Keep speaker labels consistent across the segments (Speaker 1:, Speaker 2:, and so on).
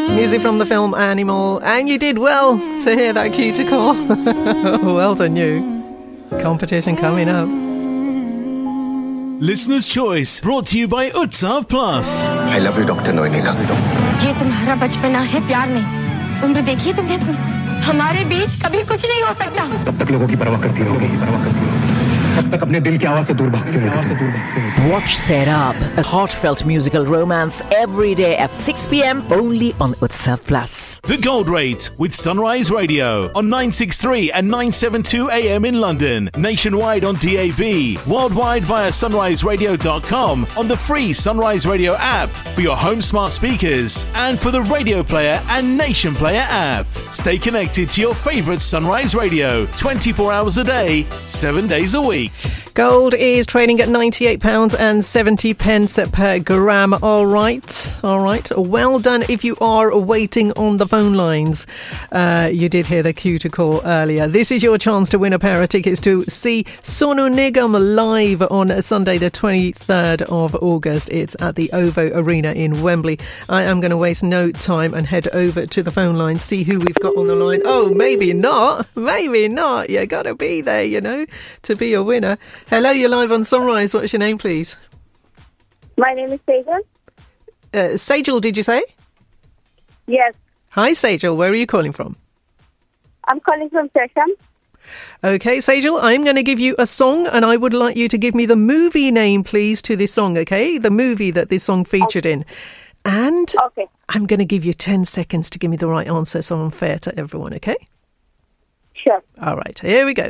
Speaker 1: Music from the film Animal. And you did well to hear that cuticle. Well done you. Competition coming up.
Speaker 2: Listener's Choice, brought to you by Utsav Plus.
Speaker 3: I love you, Dr. Noineka.
Speaker 4: ये तुम्हारा बचपना है, प्यार नहीं। उम्र देखिए तुमने अपनी। हमारे बीच कभी कुछ नहीं हो सकता।
Speaker 3: तब तक लोगों की परवाह करती रहोगे। तब तक अपने दिल की आवाज से दूर भागते रहोगे।
Speaker 5: Watch Set Up, a heartfelt musical romance every day at 6 p.m. only on Utsav Plus.
Speaker 2: The Gold Rate with Sunrise Radio on 963 and 972 AM in London, nationwide on DAB, worldwide via sunriseradio.com, on the free Sunrise Radio app for your home smart speakers and for the Radio Player and Nation Player app. Stay connected to your favourite Sunrise Radio 24 hours a day, 7 days a week.
Speaker 1: Gold is trading at £98.70 per gram. All right. Well done if you are waiting on the phone lines. You did hear the cuticle earlier. This is your chance to win a pair of tickets to see Sonu Nigam live on Sunday the 23rd of August. It's at the OVO Arena in Wembley. I am going to waste no time and head over to the phone line, see who we've got on the line. Oh, maybe not. You got to be there, to be a winner. Hello, you're live on Sunrise. What's your name, please?
Speaker 6: My name is Sejal.
Speaker 1: Sejal, did you say?
Speaker 6: Yes.
Speaker 1: Hi, Sejal. Where are you calling from?
Speaker 6: I'm calling from Chesham.
Speaker 1: Okay, Sejal, I'm going to give you a song and I would like you to give me the movie name, please, to this song, okay? The movie that this song featured in. And I'm going to give you 10 seconds to give me the right answer so I'm fair to everyone, okay?
Speaker 6: Sure.
Speaker 1: All right, here we go.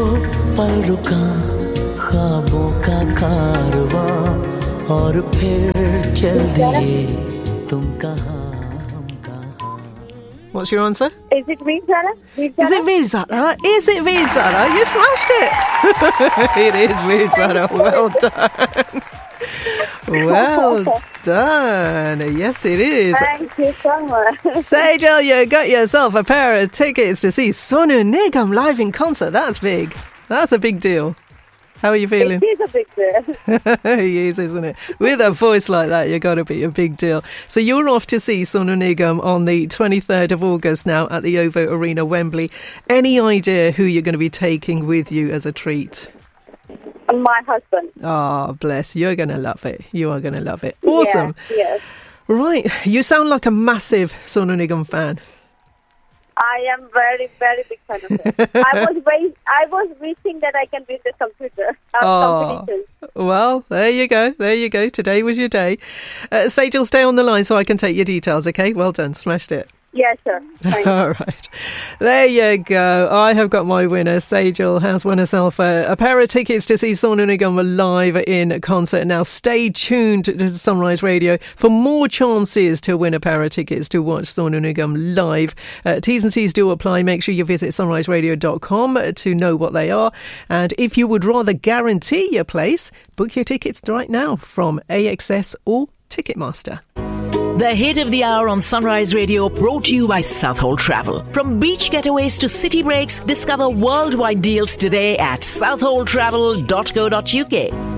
Speaker 1: What's your answer?
Speaker 6: Is it Veer Zara?
Speaker 1: Is it Veer Zara? Is it Veer Zara? You smashed it. It is Veer Zara. Well done. Well done. Yes, it is.
Speaker 6: Thank you so much.
Speaker 1: Sejal, you got yourself a pair of tickets to see Sonu Nigam live in concert. That's big. That's a big deal. How are you feeling?
Speaker 6: It is a big deal.
Speaker 1: He is, isn't it? With a voice like that, you've got to be a big deal. So you're off to see Sonu Nigam on the 23rd of August now at the OVO Arena, Wembley. Any idea who you're going to be taking with you as a treat?
Speaker 6: My husband.
Speaker 1: Oh, bless. You're going to love it. You are going to love it. Awesome.
Speaker 6: Yes.
Speaker 1: Right. You sound like a massive Sonu Nigam fan.
Speaker 6: I am very, very big fan of it. I was wishing that I can win the computer competition.
Speaker 1: Well, there you go. Today was your day. Sejal, stay on the line so I can take your details, okay? Well done. Smashed it.
Speaker 6: Yes, sir.
Speaker 1: All right. There you go. I have got my winner. Sejal has won herself a pair of tickets to see Sonu Nigam live in concert. Now, stay tuned to Sunrise Radio for more chances to win a pair of tickets to watch Sonu Nigam live. T's and C's do apply. Make sure you visit sunriseradio.com to know what they are. And if you would rather guarantee your place, book your tickets right now from AXS or Ticketmaster.
Speaker 5: The hit of the hour on Sunrise Radio, brought to you by Southhold Travel. From beach getaways to city breaks, discover worldwide deals today at southholdtravel.co.uk.